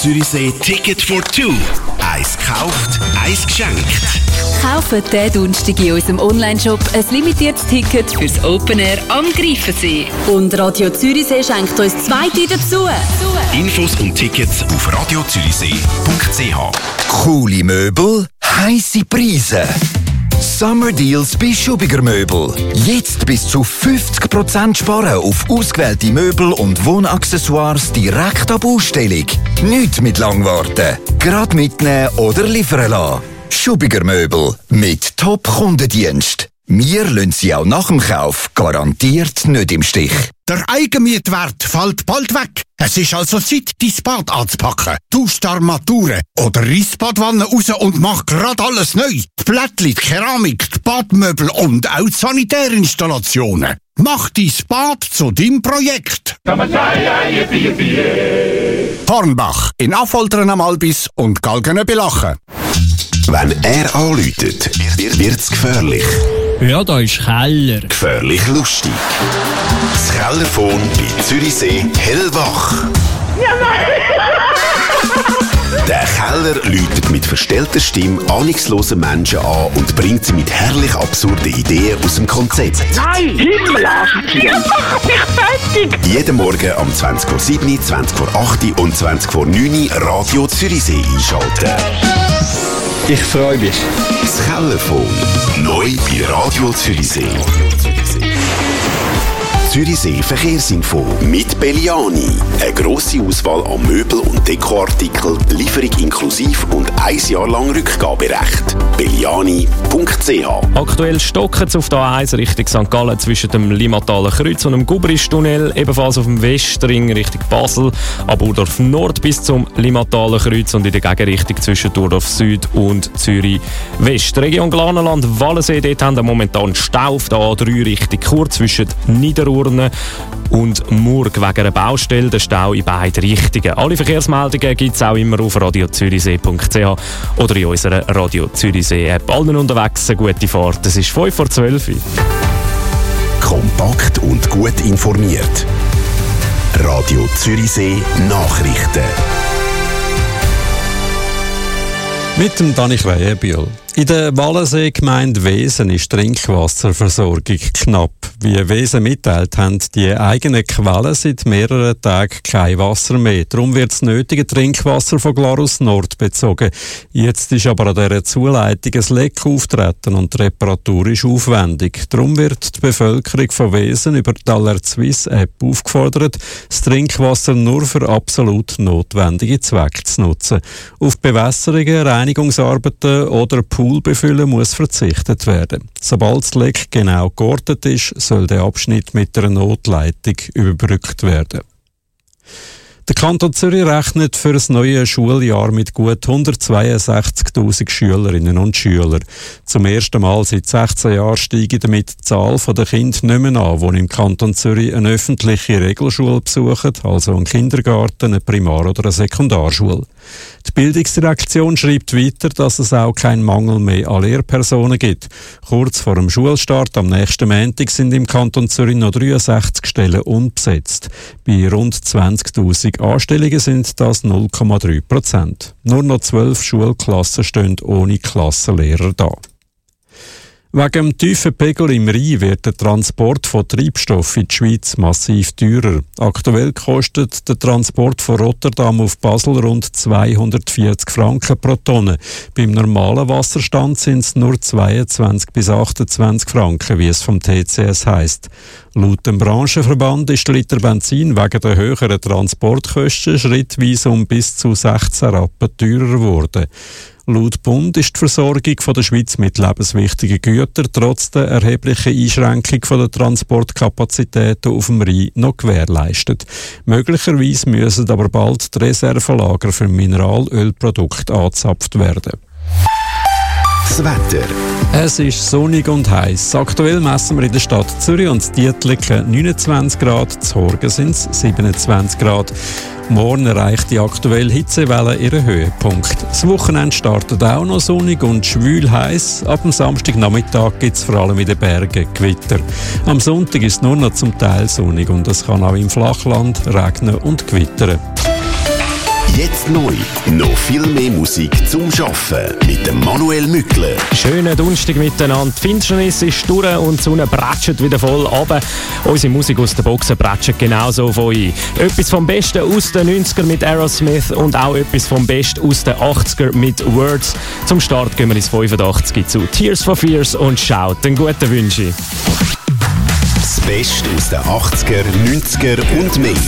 Zürichsee Ticket for Two. Eins gekauft, eins geschenkt. Kaufen diesen Donnerstag in unserem Onlineshop ein limitiertes Ticket fürs Open Air am Greifensee. Und Radio Zürichsee schenkt uns 2 dazu. Infos und Tickets auf radiozürichsee.ch. Coole Möbel, heisse Preise. Summer Deals bei Schubiger Möbel. Jetzt bis zu 50% sparen auf ausgewählte Möbel und Wohnaccessoires direkt ab Ausstellung. Nicht mit lang warten. Gerade mitnehmen oder liefern lassen. Schubiger Möbel mit Top-Kundendienst. Wir lassen Sie auch nach dem Kauf garantiert nicht im Stich. Der Eigenmietwert fällt bald weg. Es ist also Zeit, dein Bad anzupacken. Tausch die Armaturen oder reiss die Badwanne raus und mach grad alles neu. Die Plättli, die Keramik, die Badmöbel und auch die Sanitärinstallationen. Mach dein Bad zu deinem Projekt. Hornbach in Affoltern am Albis und Galgenebelachen. Wenn er anläutet, wird's gefährlich. Ja, da ist Keller. Gefährlich lustig. Das Kellerphone bei Zürichsee hellwach. Der Keller läutet mit verstellter Stimme ahnungslose Menschen an und bringt sie mit herrlich absurden Ideen aus dem Konzept. Nein, Himmel, mach mich fertig! Jeden Morgen um 20:07 Uhr, 20:08 Uhr und 20:09 Uhr Radio Zürichsee einschalten. Ich freue mich. Das Kellerphone. Neu bei Radio Zürichsee. Zürichsee Verkehrsinfo mit Belliani. Eine grosse Auswahl an Möbel- und Dekoartikeln, Lieferung inklusiv und 1 Jahr lang Rückgaberecht. Belliani.ch. Aktuell stocken es auf der A1 Richtung St. Gallen zwischen dem Limmataler Kreuz und dem Gubristunnel, ebenfalls auf dem Westring Richtung Basel, ab Urdorf Nord bis zum Limmataler Kreuz und in der Gegenrichtung zwischen Urdorf Süd und Zürich West. Region Glanenland, Wallensee, dort haben wir momentan Stau auf der A3 Richtung Chur zwischen Niederurne und Murg wegen einer Baustelle. Der Stau in beide Richtungen. Alle Verkehrsmeldungen gibt es auch immer auf radiozürichsee.ch oder in unserer Radio Zürichsee App. Allen unterwegs eine gute Fahrt. Es ist 5:12 Uhr. Kompakt und gut informiert. Radio Zürichsee Nachrichten. Mit dem Dani Krähenbühl. In der Wallensee-Gemeinde Wesen ist die Trinkwasserversorgung knapp. Wie Wesen mitteilt, haben die eigenen Quellen seit mehreren Tagen kein Wasser mehr. Darum wird das nötige Trinkwasser von Glarus Nord bezogen. Jetzt ist aber an dieser Zuleitung ein Leck auftreten und die Reparatur ist aufwendig. Darum wird die Bevölkerung von Wesen über die Alert Suisse App aufgefordert, das Trinkwasser nur für absolut notwendige Zwecke zu nutzen. Auf Bewässerungen, Reinigungsarbeiten oder Poolbefüllen muss verzichtet werden. Sobald das Leck genau geortet ist, soll der Abschnitt mit einer Notleitung überbrückt werden. Der Kanton Zürich rechnet für das neue Schuljahr mit gut 162'000 Schülerinnen und Schülern. Zum ersten Mal seit 16 Jahren steigt damit die Zahl der Kinder nicht mehr an, die im Kanton Zürich eine öffentliche Regelschule besuchen, also einen Kindergarten, eine Primar- oder eine Sekundarschule. Die Bildungsdirektion schreibt weiter, dass es auch keinen Mangel mehr an Lehrpersonen gibt. Kurz vor dem Schulstart am nächsten Montag sind im Kanton Zürich noch 63 Stellen unbesetzt. Bei rund 20'000 Anstellungen sind das 0,3%. Nur noch 12 Schulklassen stehen ohne Klassenlehrer da. Wegen dem tiefen Pegel im Rhein wird der Transport von Treibstoff in die Schweiz massiv teurer. Aktuell kostet der Transport von Rotterdam auf Basel rund 240 Franken pro Tonne. Beim normalen Wasserstand sind es nur 22 bis 28 Franken, wie es vom TCS heisst. Laut dem Branchenverband ist der Liter Benzin wegen der höheren Transportkosten schrittweise um bis zu 16 Rappen teurer geworden. Laut Bund ist die Versorgung der Schweiz mit lebenswichtigen Gütern trotz der erheblichen Einschränkung der Transportkapazitäten auf dem Rhein noch gewährleistet. Möglicherweise müssen aber bald die Reservelager für Mineralölprodukte angezapft werden. Das Wetter. Es ist sonnig und heiß. Aktuell messen wir in der Stadt Zürich und Dietliken 29 Grad, zu Horgen sind es 27 Grad. Morgen erreicht die aktuelle Hitzewelle ihren Höhepunkt. Das Wochenende startet auch noch sonnig und schwül heiß. Ab dem Samstagnachmittag gibt es vor allem in den Bergen Gewitter. Am Sonntag ist es nur noch zum Teil sonnig und es kann auch im Flachland regnen und gewittern. Jetzt neu. Noch viel mehr Musik zum Schaffen mit dem Manuel Mückler. Schönen Donnerstag miteinander. Die Finsternis ist durch und die Sonne prätscht wieder voll runter. Unsere Musik aus den Boxen prätscht genauso auf euch. Etwas vom Besten aus den 90er mit Aerosmith und auch etwas vom Besten aus den 80er mit Words. Zum Start gehen wir ins 85 zu Tears for Fears und Shout. Einen guten Wünsche. Das Beste aus den 80er, 90er und mehr.